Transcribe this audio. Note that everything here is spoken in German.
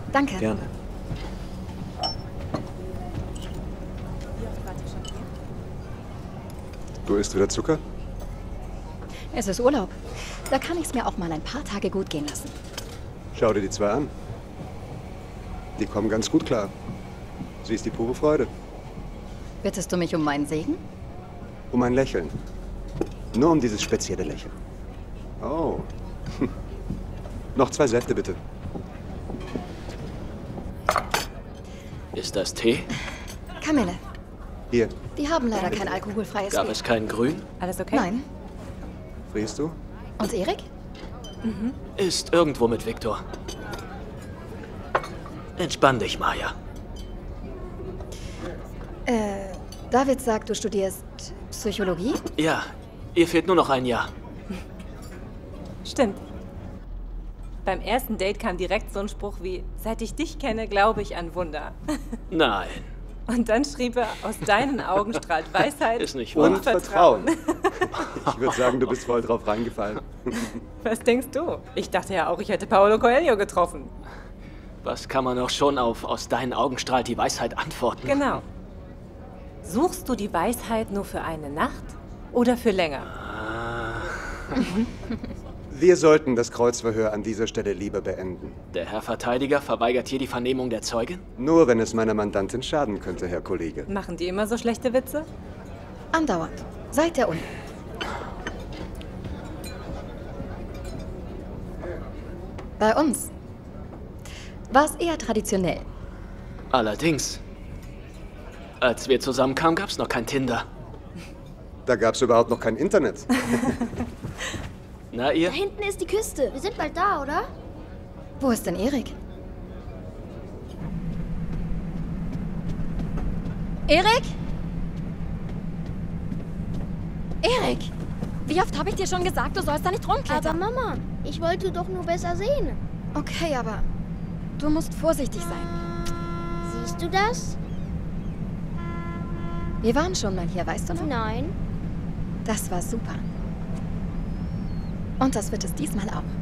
Danke. Gerne. Du isst wieder Zucker? Es ist Urlaub. Da kann ich es mir auch mal ein paar Tage gut gehen lassen. Schau dir die zwei an. Die kommen ganz gut klar. Sie ist die pure Freude. Bittest du mich um meinen Segen? Um ein Lächeln. Nur um dieses spezielle Lächeln. Oh. Noch 2 Säfte, bitte. Ist das Tee? Kamille, Hier, die haben leider kein alkoholfreies Gab Bier. es kein Grün? Alles okay? Nein. frierst du? Und Erik? Ist irgendwo mit Viktor. Entspann dich, Maya. David sagt, du studierst Psychologie? Ja, ihr fehlt nur noch ein Jahr. Stimmt. Beim ersten Date kam direkt so ein Spruch wie, seit ich dich kenne, glaube ich an Wunder. Nein. Und dann schrieb er, aus deinen Augen strahlt Weisheit Ist nicht wahr. und Vertrauen. Ich würde sagen, du bist voll drauf reingefallen. Was denkst du? Ich dachte ja auch, ich hätte Paulo Coelho getroffen. Was kann man auch schon auf aus deinen Augen strahlt die Weisheit antworten? Genau. Suchst du die Weisheit nur für eine Nacht oder für länger? Wir sollten das Kreuzverhör an dieser Stelle lieber beenden. Der Herr Verteidiger verweigert hier die Vernehmung der Zeugen? Nur wenn es meiner Mandantin schaden könnte, Herr Kollege. Machen die immer so schlechte Witze? Andauernd. Seit der Uni. Bei uns war es eher traditionell. Allerdings. Als wir zusammenkamen, gab es noch kein Tinder. Da gab es überhaupt noch kein Internet. Na, ihr? Da hinten ist die Küste. Wir sind bald da, oder? Wo ist denn Erik? Erik? Erik! Wie oft habe ich dir schon gesagt, du sollst da nicht Aber rumklettern? Mama, ich wollte doch nur besser sehen. Okay, aber du musst vorsichtig sein. Siehst du das? Wir waren schon mal hier, weißt du noch? Nein. Das war super. Und das wird es diesmal auch.